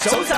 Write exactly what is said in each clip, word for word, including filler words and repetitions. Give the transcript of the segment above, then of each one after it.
早晨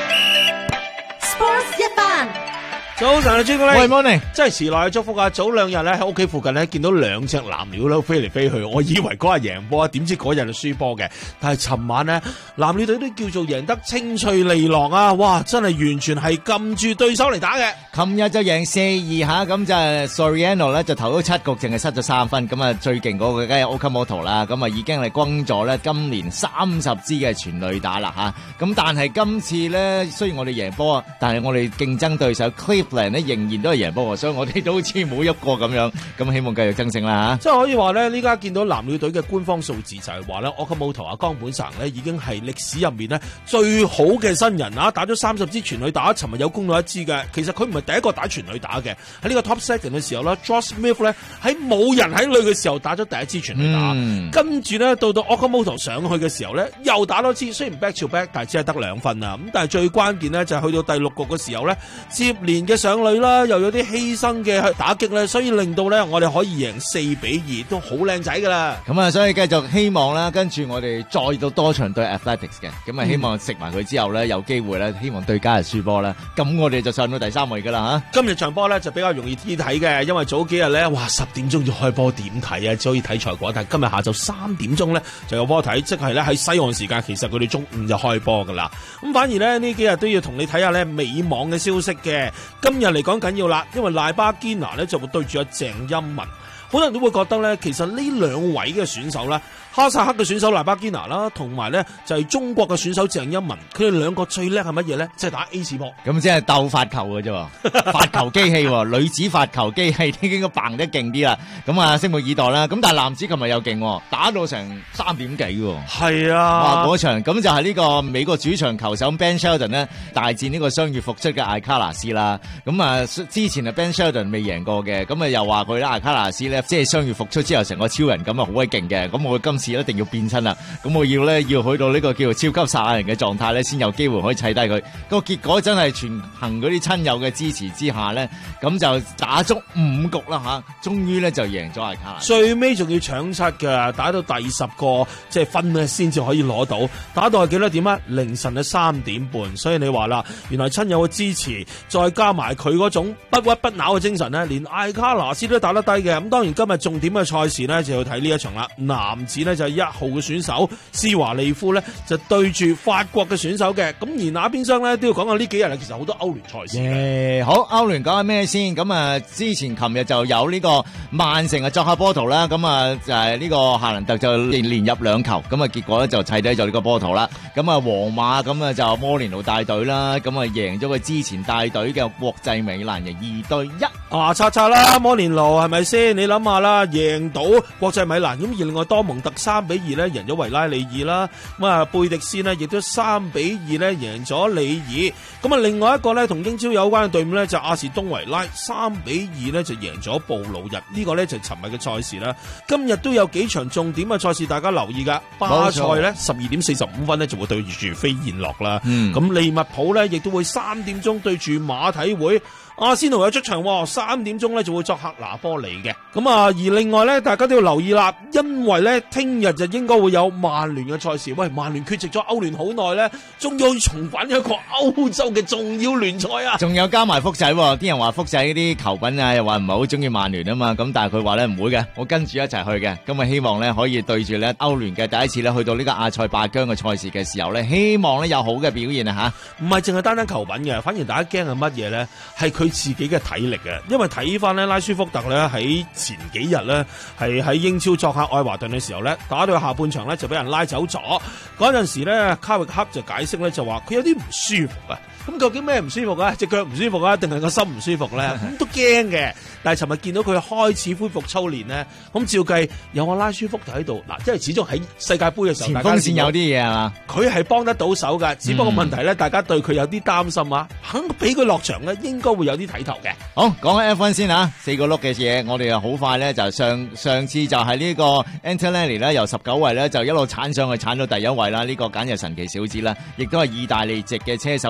Sports 一番。 早晨啊，朱古力。 喂 ，morning， 真係遲來嘅祝福啊！早兩日咧喺屋企附近咧見到兩隻藍鳥咧飛嚟飛去，我以為嗰日贏波啊，點知嗰日就輸波嘅。但係尋晚咧藍鳥隊都叫做贏得清脆利落啊！哇，真係完全係撳住對手嚟打嘅。 琴日就贏四二下，咁就 Soriano 咧就投咗七局，淨係失咗三分。咁啊最勁嗰個梗係 Okamoto 啦，咁啊已經係轟咗咧今年三十支嘅全壘打啦吓。咁但係今次咧雖然我哋贏波啊，但係我哋競爭對手 Cleveland 咧仍然都係贏波，所以我哋都好似冇喐過咁樣。咁希望繼續爭勝啦吓。即係可以話咧，呢家見到藍鳥隊嘅官方數字就係話咧 Okamoto 啊江本成咧已經係歷史入面咧最好嘅新人啊，打咗三十支全壘打，尋日有攻到一支嘅。其實佢唔係第一個打全壘打嘅，喺呢個 top second 嘅時候咧 Josh Smith 咧喺冇人喺壘嘅時候打咗第一支全壘打，嗯、跟住咧到到 Okamoto 上去嘅時候咧又打多支，雖然 back to back 但係只係得兩分啊。咁但係最關鍵咧就係去到第六局嘅時候咧接連嘅上壘啦，又有啲犧牲嘅打擊咧，所以令到咧我哋可以贏四比二，都好靚仔噶啦。 咁啊，所以繼續希望啦，跟住我哋再到多場對 Athletics 嘅，咁啊希望食埋佢之後咧有機會咧，希望對家係輸波啦，咁我哋就上到第三位噶啦吓。 今日場波咧就比較容易啲睇嘅，因為早幾日咧，哇十點鐘就開波，點睇啊？只可以睇賽果。但係今日下晝三點鐘咧就有波睇，即係咧喺西岸時間，其實佢哋中午就開波噶啦。咁反而咧呢幾日都要同你睇下咧美網嘅消息嘅。今日嚟講緊要啦，因為賴巴堅拿咧就會對住阿鄭欽文，好多人都會覺得咧，其實呢兩位嘅選手咧。哈薩克嘅選手賴巴堅拿啦，同埋咧就係中國嘅選手鄭欽文，佢哋兩個最叻係乜嘢咧？即係打 A 字波。 咁即係鬥發球嘅啫，發球機器，女子發球機器應該棒得勁啲啦。咁啊，拭目以待啦。咁但係男子琴日又勁，打到成三點幾。 係啊， 哇！嗰場咁就係呢個美國主場球手 Ben Shelton 咧大戰呢個傷愈復出嘅艾卡納斯啦。咁啊，之前啊 Ben Shelton 未贏過嘅，咁啊又話佢啦艾卡納斯咧即係傷愈復出之後成個超人咁啊好鬼勁嘅。咁我今次一定要變身啦，咁我要咧要去到呢個叫做超級賽亞人嘅狀態咧，先有機會可以砌低佢。個結果真係全憑嗰啲親友嘅支持之下咧，咁就打足五局啦吓，終於咧就贏咗艾卡納。 最尾仲要搶七㗎，打到第十個即係分咧先至可以攞到，打到係幾多點啊？凌晨嘅三點半。所以你話啦，原來親友嘅支持，再加埋佢嗰種不屈不撓嘅精神咧，連艾卡納斯都打得低嘅。咁當然今日重點嘅賽事咧就要睇呢一場啦，男子咧就係一號嘅選手施華利夫咧就對住法國嘅選手嘅，咁而那邊廂咧都要講下呢幾日其實好多歐聯賽事嘅。 Yeah, 好，歐聯講下咩先？咁啊，之前琴日就有呢個曼城啊作客波圖啦，咁啊就係呢個夏蘭特就連連入兩球，咁啊結果咧就砌低咗呢個波圖啦。咁啊皇馬咁啊就摩連奴帶隊啦，咁啊贏咗佢之前帶隊嘅國際米蘭嘅二對一。 啊刷刷啦，摩連奴係咪先？你諗下啦，贏到國際米蘭，咁而另外多蒙特三比二咧贏咗維拉利爾啦，咁啊貝迪斯呢亦都三比二咧贏咗里爾，咁啊另外一個咧同英超有關嘅隊伍咧就阿士東維拉三比二咧就贏咗布魯日，呢個咧就尋日嘅賽事啦。今日都有幾場重點嘅賽事大家留意噶，巴塞咧十二點四十五分咧就會對住飛燕諾啦，咁、嗯、利物浦咧亦都會三點鐘對住馬體會。阿仙奴有出場，三點鐘咧就會作客拿波里嘅。咁啊，而另外咧，大家都要留意啦，因為咧聽日就應該會有曼聯嘅賽事。喂，曼聯缺席咗歐聯好耐咧，終於重返一個歐洲嘅重要聯賽啊！ 仲有加埋福仔，啲人話福仔啲球品啊，又話唔係好中意曼聯啊嘛。咁但係佢話咧唔會嘅，我跟住一齊去嘅。咁啊，希望咧可以對住咧歐聯嘅第一次咧去到呢個亞塞拜疆嘅賽事嘅時候咧，希望咧有好嘅表現啊吓！ 唔係淨係單單球品嘅，反而大家驚係乜嘢咧？係佢自己嘅體力嘅，因為睇翻咧拉舒福特咧喺前幾日咧係喺英超作客愛華頓嘅時候咧，打到下半場咧就俾人拉走咗。嗰陣時咧卡域克就解釋咧就話佢有啲唔舒服啊。咁究竟咩唔舒服啊？隻腳唔舒服啊，定係個心唔舒服咧？咁都驚嘅。但係尋日見到佢開始恢復操練咧，咁照計有個拉舒福特喺度嗱，即係始終喺世界盃嘅時候， 前鋒線有啲嘢係嘛？ 佢係幫得到手㗎，只不過問題咧，大家對佢有啲擔心啊。肯俾佢落場咧，應該會有啲睇頭嘅。 好，講下 F 一 先啊，四個轆嘅嘢，我哋又好快咧就上上次就係呢個 Antonelli 咧，由十九位咧就一路鏟上去鏟到第一位啦。呢、這個簡直神奇小子啦，亦都係意大利籍嘅車手總。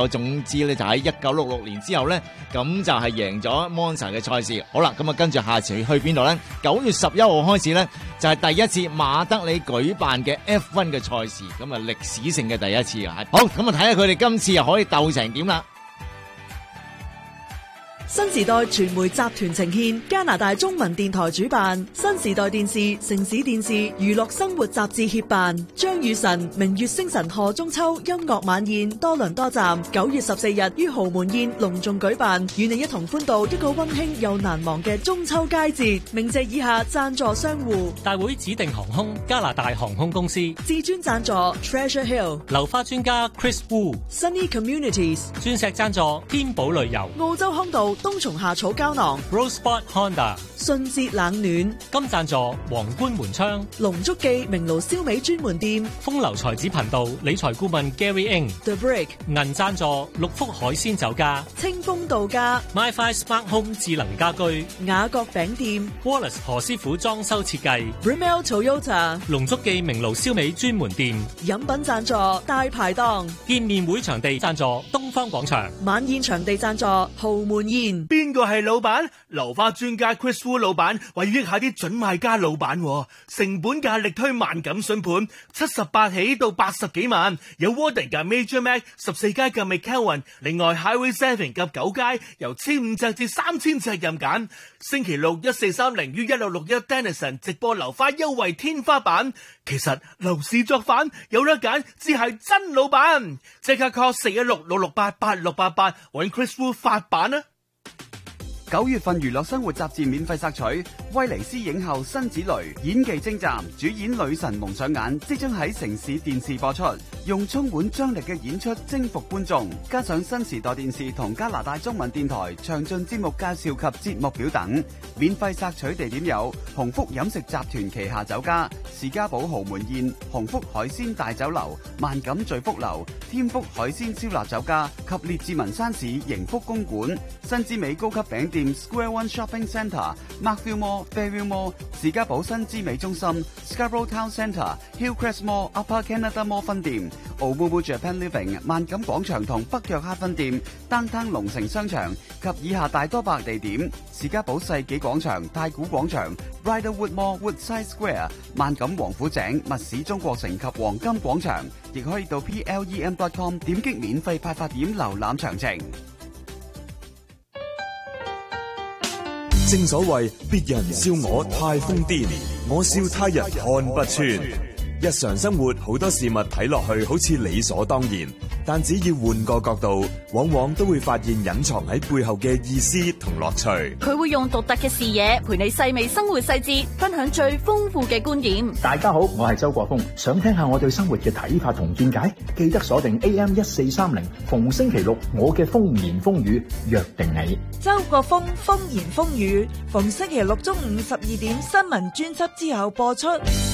知咧，就喺一九六六年之後咧，咁就係贏咗 Monza 嘅賽事。好啦，咁啊跟住下次去邊度咧？九月十一號開始咧，就係第一次馬德里舉辦嘅 F 一 嘅賽事，咁啊歷史性嘅第一次啊！好，咁啊睇下佢哋今次又可以鬥成點啦。 新時代傳媒集團呈獻，加拿大中文電台主辦，新時代電視、城市電視、娛樂生活雜誌協辦，張雨晨、明月星辰賀中秋音樂晚宴多倫多站，九月十四日於豪門宴隆重舉辦，與你一同歡度一個溫馨又難忘嘅中秋佳節。鳴謝以下贊助商戶： 大會指定航空加拿大航空公司， 至尊贊助 Treasure Hill， 流花專家 Chris Wu，Sunny Communities， 鑽石贊助天寶旅遊， 澳洲康道冬蟲夏草膠囊 Roseport Honda， 順節冷暖金贊助皇冠門窗， 龍足記明爐燒味專門店， 風流才子頻道理財顧問 Gary Ng， The Brick 銀贊助六福海鮮酒家， 清風度假 MyFi Smart Home 智能家居， 雅閣餅店 Wallace 何師傅裝修設計， Brunel Toyota 龍足記明爐燒味專門店， 飲品贊助大排檔， 見面會場地贊助東方廣場， 晚宴場地贊助豪門宴。 邊個係老闆？流花專家 Chris Wu 老闆話要益下啲準買家老闆，成本價力推萬錦筍盤，七十八起到八十幾萬，有 Warden 嘅 Major Mac， 十四階嘅 McKelvin， 另外 Highway Seven 及九階由千五尺至三千尺任揀。星期六一四三零於一六六一 Denison 直播流花優惠天花板。其實樓市作反有得揀，只係真老闆。即刻 call 四一六六六八八六八八揾 Chris Wu 發版啊！ 九月份娛樂生活雜誌免費索取，威尼斯影后辛芷蕾演技精湛，主演女神蒙上眼，即將喺城市電視播出，用充滿張力嘅演出征服觀眾，加上新時代電視同加拿大中文電台詳盡節目介紹及節目表等。免費索取地點有鴻福飲食集團旗下酒家、士嘉堡豪門宴、鴻福海鮮大酒樓、萬錦聚福樓、天福海鮮燒臘酒家及列治文山市盈福公館、新之美高級餅店 Square One Shopping Centre、Markville Mall、Fairview Mall、士嘉堡新之美中心、Scarborough Town Centre、Hillcrest Mall、Upper Canada Mall 分店、Omumu Japan Living 萬錦廣場同北約克分店、Downtown 龍城商場及以下大多百地點：士嘉堡世紀廣場、太古廣場、Riderwood Mall、Woodside Square、萬錦王府井、密市中國城及黃金廣場，亦可以到 P L E M dot com 點擊免費派發點瀏覽詳情。 正所謂別人笑我太瘋癲，我笑他人看不穿。日常生活好多事物睇落去好似理所當然，但只要換個角度，往往都會發現隱藏喺背後嘅意思同樂趣。 佢會用獨特嘅視野陪你細微生活細節，分享最豐富嘅觀點。 大家好，我係周國峰，想聽下我對生活嘅睇法同見解，記得鎖定 A M 一四三零，逢星期六我嘅風言風語約定你。 周國峰風言風語，逢星期六中午十二點新聞專輯之後播出。